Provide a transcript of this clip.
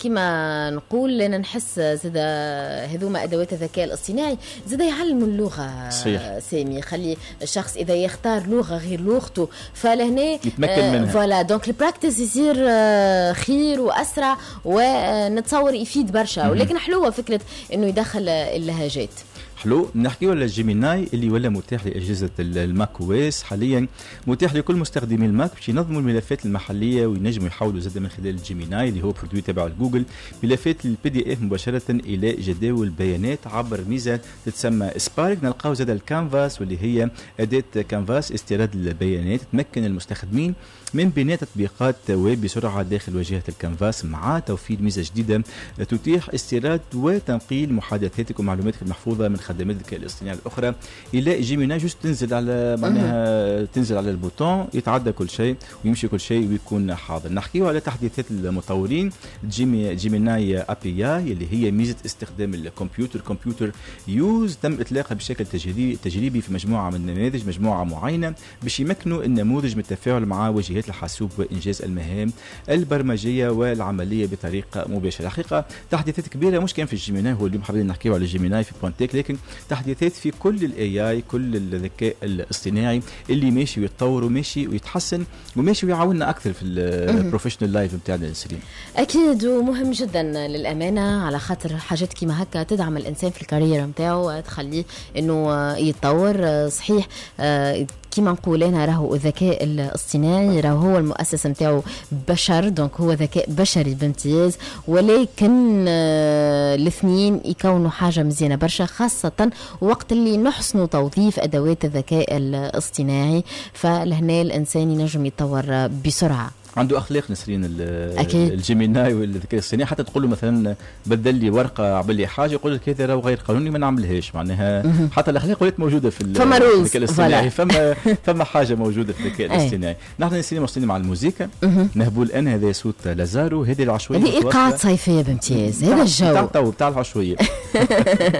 كما نقول أنا نحس زاد هذوما أدوات الذكاء الاصطناعي زاد يعلموا اللغة. صحيح. سامي خلي الشخص إذا يختار لغة غير لغته فلهنا يتمكن منها. فوالا دونك البراكتس يصير خير وأسرع ونتصور يفيد برشا. ولكن حلوة فكرة إنه يدخل اللهجات. حلو. نحكيو على الجيميناي اللي ولا متاح لأجهزة الماك او اس حاليا، متاح لكل مستخدمي الماك باش ينظموا الملفات المحلية وينجموا يحولوا زاد من خلال الجيميناي اللي هو برودوي تبع جوجل ملفات البي دي اف مباشرة إلى جداول بيانات عبر ميزة تتسمى سبارك. نلقاو زاد الكانفاس واللي هي أداة كانفاس استيراد البيانات تمكن المستخدمين من بناء تطبيقات ويب بسرعة داخل واجهة الكانفاس مع توفير ميزة جديدة تتيح استيراد وتنقيل محادثاتك ومعلوماتك المحفوظة من خدمات الذكاء الاصطناعي الأخرى إلى جيميناي. جوست تنزل على معناها تنزل على البوتون يتعدى كل شيء ويمشي كل شيء ويكون حاضر. نحكيو على تحديثات المطورين جيميناي API اللي هي ميزة استخدام الكمبيوتر يوز تم إطلاقها بشكل تجريبي في مجموعة من النماذج مجموعة معينة باش يمكنوا النموذج من التفاعل مع واجهات الحاسوب وإنجاز المهام البرمجية والعملية بطريقة مباشرة. حقيقة تحديثات كبيرة مش كان في الجيميناي، هو اليوم حابين نحكيو على الجيميناي في بوانتيك، لكن تحديثات في كل الاي كل الذكاء الاصطناعي اللي ماشي ويتطور وماشي ويتحسن وماشي ويعاوننا اكثر في البروفيشنال لايف نتاعنا السليم. اكيد ومهم جدا للامانه على خاطر حاجات كيما هكا تدعم الانسان في الكارير نتاعو تخليه انه يتطور. صحيح كما نقول أنا راهو الذكاء الاصطناعي راهو هو المؤسس نتاعو بشر، دونك هو ذكاء بشري بامتياز، ولكن الاثنين يكونوا حاجة مزيانة برشا، خاصة وقت اللي نحسنوا توظيف أدوات الذكاء الاصطناعي، فلهنا الإنسان ينجم يتطور بسرعة. عنده اخلاق نسرين الجيميناي والذكاء الاصطناعي، حتى تقول له مثلا بدل لي ورقه عمل لي حاجه يقول لك هذا راهو غير قانوني ما نعملهاش، معناها حتى الاخلاق ولات موجوده في الذكاء الاصطناعي، فما حاجه موجوده في الذكاء الاصطناعي. نحن نسينا مصطنعين مع الموسيقى نهبوا الان هذا صوت لازارو، هذه العشوائيه، هذه ايقاعات صيفيه بامتياز، هذا الجو بتاع العشوائيه